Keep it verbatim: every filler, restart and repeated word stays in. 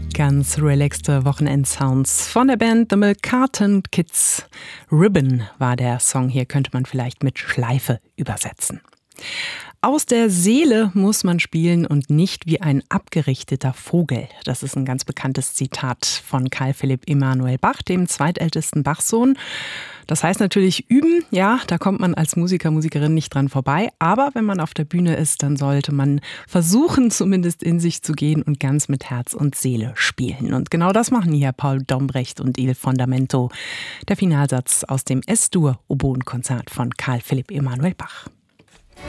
Ganz relaxte Wochenendsounds von der Band The Milk-Carton Kids. Ribbon war der Song hier, könnte man vielleicht mit Schleife übersetzen. Aus der Seele muss man spielen und nicht wie ein abgerichteter Vogel. Das ist ein ganz bekanntes Zitat von Carl Philipp Emanuel Bach, dem zweitältesten Bachsohn. Das heißt natürlich üben, ja, da kommt man als Musiker, Musikerin nicht dran vorbei. Aber wenn man auf der Bühne ist, dann sollte man versuchen, zumindest in sich zu gehen und ganz mit Herz und Seele spielen. Und genau das machen hier Paul Dombrecht und Il Fondamento. Der Finalsatz aus dem Es-Dur Oboenkonzert von Carl Philipp Emanuel Bach.